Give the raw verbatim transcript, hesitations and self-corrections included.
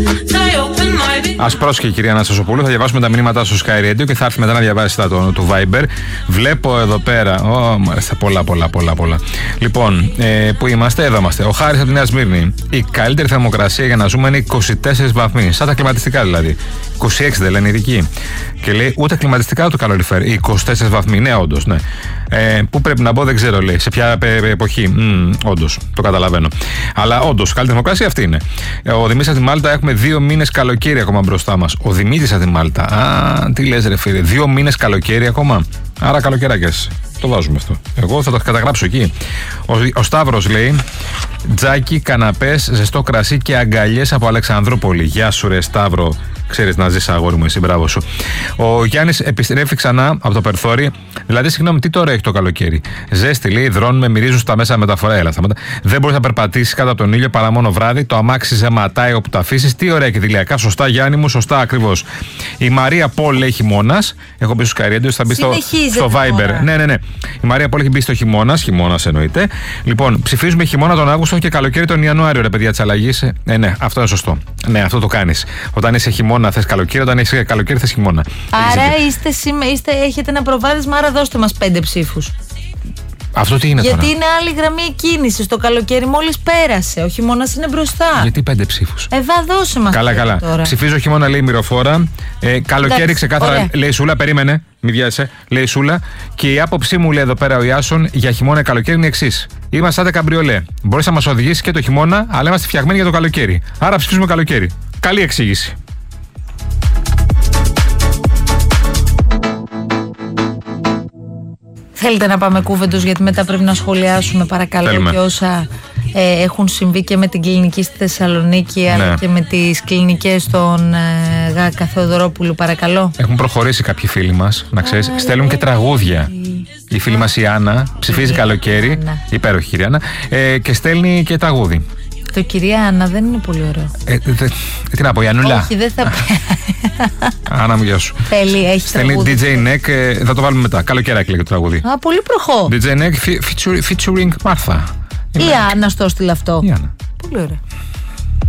Ας πρόσχε η κυρία Αναστασοπούλου, θα διαβάσουμε τα μηνύματά στο Sky Radio και θα έρθει μετά να διαβάσει τα του, του Viber. Βλέπω εδώ πέρα. Ω, μου αρέσει πολλά, πολλά, πολλά, πολλά. Λοιπόν, ε, που είμαστε, εδώ είμαστε. Ο Χάρης από τη Νέα Σμύρνη. Η καλύτερη θερμοκρασία για να ζούμε είναι είκοσι τέσσερις βαθμοί. Σαν τα κλιματιστικά δηλαδή. είκοσι έξι δεν λένε οι ειδικοί. Και λέει ούτε κλιματιστικά το καλοριφέρ. είκοσι τέσσερις βαθμοί. Ναι, όντως, ναι. Ε, πού πρέπει να μπω δεν ξέρω, λέει. Σε ποια εποχή. Mm, όντως, το καταλαβαίνω. Αλλά όντως, καλή θερμοκρασία αυτή είναι. Ο Δημήτρης από τη Μάλτα, έχουμε δύο μήνες καλοκαίρι ακόμα μπροστά μας. Ο Δημήτρης από τη Μάλτα. Α, τι λες, ρε φίλε. Δύο μήνες καλοκαίρι ακόμα. Άρα καλοκαιράκιας. Το βάζουμε αυτό. Εγώ θα το καταγράψω εκεί. Ο, ο Σταύρος λέει: τζάκι, καναπές, ζεστό κρασί και αγκαλιές από Αλεξανδρούπολη. Γεια σου, ρε Σταύρο. Ξέρεις να ζεις, αγόρι μου, εσύ, μπράβο σου. Ο Γιάννης επιστρέφει ξανά από το Περθώρι. Δηλαδή, συγγνώμη, τι τώρα έχει το καλοκαίρι. Ζέστη, λέει, δρώνουμε, μυρίζουν στα μέσα μεταφορά. Έλα, σταματά. Δεν μπορείς να περπατήσεις κάτω από τον ήλιο παρά μόνο βράδυ. Το αμάξι ζεματάει όπου το αφήσεις. Τι ωραία και δηλιακά. Σωστά, Γιάννη μου, σωστά ακριβώς. Η Μαρία Πολ λέει χειμώνας. Έχω πει στο Sky Radio, θα μπει στο, στο Viber. Ναι, ναι, ναι. Η Μαρία Πολ έχει μπει στο χειμώνας. Χειμώνας εννοείται. Λοιπόν, ψηφίζουμε χειμώνα τον Αύγουστο και καλοκαίρι τον Ιανουάριο, ρε παιδιά τη αλλαγή. Ε, ναι, αυτό είναι σωστό. Ναι, αυτό το κάνεις. Όταν είσαι χειμώνα θες καλοκαίρι, όταν είσαι καλοκαίρι θες χειμώνα. Άρα είστε, είστε, έχετε ένα προβάδισμα, άρα δώστε μας πέντε ψήφους. Αυτό τι είναι? Γιατί τώρα? είναι άλλη γραμμή κίνηση. Το καλοκαίρι μόλις πέρασε. Ο χειμώνας είναι μπροστά. Γιατί πέντε ψήφους? Εδώ δώσε μας. Καλά, καλά. Τώρα. Ψηφίζω χειμώνα, λέει η Μυροφόρα. Ε, καλοκαίρι, εντάξει, ξεκάθαρα, ωραία. Λέει η Σούλα, περίμενε. Μην βιάζεσαι, λέει η Σούλα. Και η άποψή μου, λέει εδώ πέρα ο Ιάσον, για χειμώνα καλοκαίρι είναι εξής. Είμαστε σαν καμπριολέ. Μπορεί να μας οδηγήσει και το χειμώνα, αλλά είμαστε φτιαγμένοι για το καλοκαίρι. Άρα ψηφίζουμε καλοκαίρι. Καλή εξήγηση. Θέλετε να πάμε Κούβεντος, γιατί μετά πρέπει να σχολιάσουμε, παρακαλώ. Θέλουμε. Και όσα ε, έχουν συμβεί και με την κλινική στη Θεσσαλονίκη, ναι, αλλά και με τις κλινικές των ε, Γάκα Θεοδωρόπουλου, παρακαλώ. Έχουν προχωρήσει κάποιοι φίλοι μας, να ξέρεις. Α, στέλνουν και τραγούδια. Η φίλη μας η Άννα ψηφίζει καλοκαίρι. Άννα. Υπέροχη κυρία Άννα. Ε, και στέλνει και τραγούδι. Το κυρία Άννα δεν είναι πολύ ωραίο. Ε, δε, τι να πω, η Ανούλα. Όχι, δεν θα πει. Άννα μου, γεια σου. Θέλει, έχει στέλνει τραγούδι. ντι τζέι Neck, ε, θα το βάλουμε μετά. Καλοκαιράκι λέγεται το τραγούδι. Α, πολύ προχώ. ντι τζέι Neck featuring Martha. Η Άννα στο στυλ αυτό. Η Άννα. Πολύ ωραία.